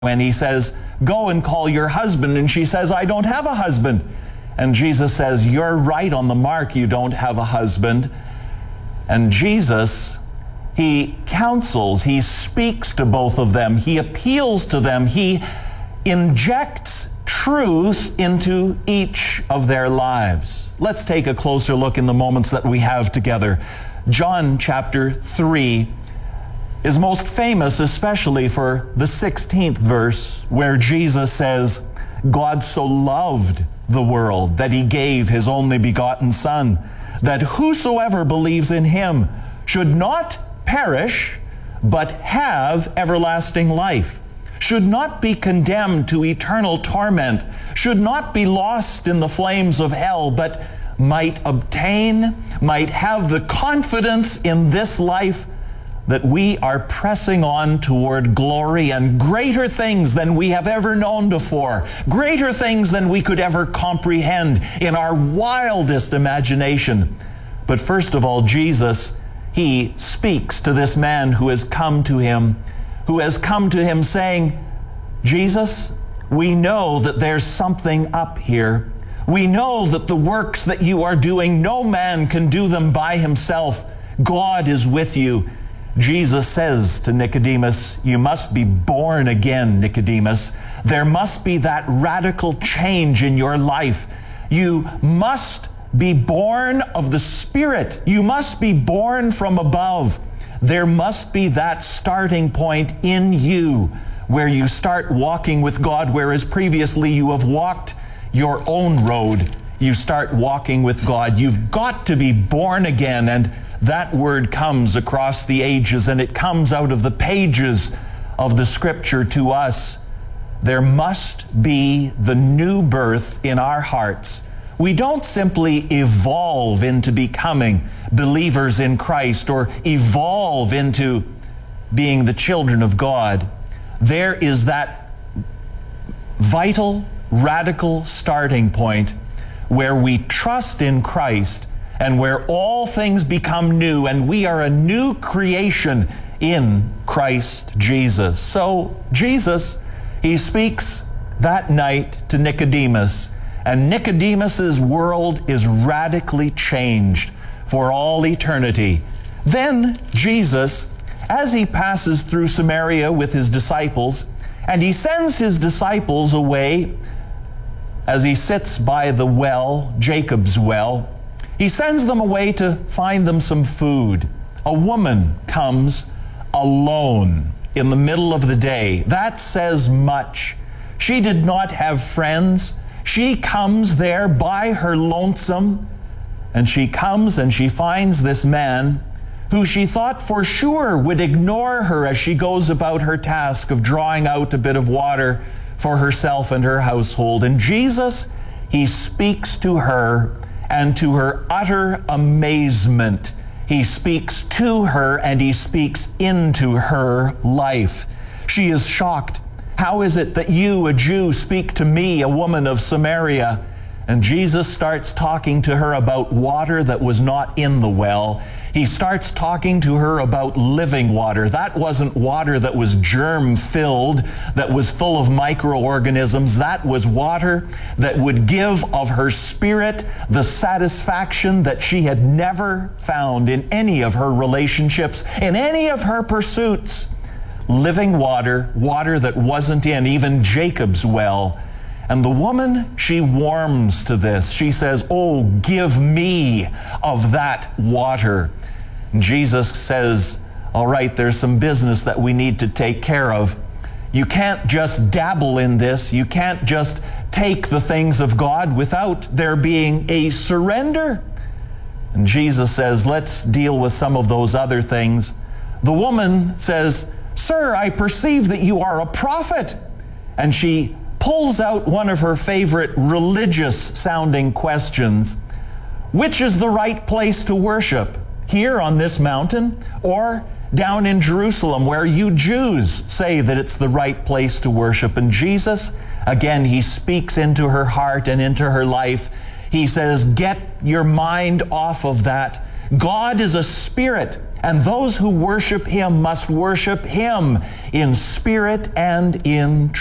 when he says, "Go and call your husband," and she says, "I don't have a husband." And Jesus says, "You're right on the mark, you don't have a husband." And Jesus, he counsels, he speaks to both of them, he appeals to them, he injects truth into each of their lives. Let's take a closer look in the moments that we have together. John chapter 3 is most famous especially for the 16th verse, where Jesus says, "God so loved the world that he gave his only begotten Son, that whosoever believes in him should not perish, but have everlasting life, should not be condemned to eternal torment, should not be lost in the flames of hell, but might have the confidence in this life that we are pressing on toward glory and greater things than we have ever known before, greater things than we could ever comprehend in our wildest imagination." But first of all, Jesus, he speaks to this man who has come to him saying, "Jesus, we know that there's something up here. We know that the works that you are doing, no man can do them by himself. God is with you." Jesus says to Nicodemus, "You must be born again, Nicodemus. There must be that radical change in your life. You must be born of the Spirit. You must be born from above. There must be that starting point in you where you start walking with God, whereas previously you have walked your own road. You start walking with God. You've got to be born again." And that word comes across the ages, and it comes out of the pages of the Scripture to us. There must be the new birth in our hearts. We don't simply evolve into becoming believers in Christ or evolve into being the children of God. There is that vital, radical starting point where we trust in Christ and where all things become new, and we are a new creation in Christ Jesus. So Jesus, he speaks that night to Nicodemus, and Nicodemus's world is radically changed for all eternity. Then Jesus, as he passes through Samaria with his disciples, and he sends his disciples away as he sits by the well, Jacob's well, he sends them away to find them some food. A woman comes alone in the middle of the day. That says much. She did not have friends. She comes there by her lonesome, and she comes and she finds this man who she thought for sure would ignore her as she goes about her task of drawing out a bit of water for herself and her household. And Jesus, he speaks to her, and to her utter amazement, he speaks to her and he speaks into her life. She is shocked. "How is it that you, a Jew, speak to me, a woman of Samaria?" And Jesus starts talking to her about water that was not in the well. He starts talking to her about living water. That wasn't water that was germ-filled, that was full of microorganisms. That was water that would give of her spirit the satisfaction that she had never found in any of her relationships, in any of her pursuits. Living water, water that wasn't in even Jacob's well. And the woman, she warms to this. She says, "Oh, give me of that water." And Jesus says, "All right, there's some business that we need to take care of. You can't just dabble in this. You can't just take the things of God without there being a surrender." And Jesus says, "Let's deal with some of those other things." The woman says, "Sir, I perceive that you are a prophet." And she pulls out one of her favorite religious-sounding questions. "Which is the right place to worship? Here on this mountain, or down in Jerusalem, where you Jews say that it's the right place to worship?" And Jesus, again, he speaks into her heart and into her life. He says, "Get your mind off of that. God is a spirit, And those who worship Him must worship Him in spirit and in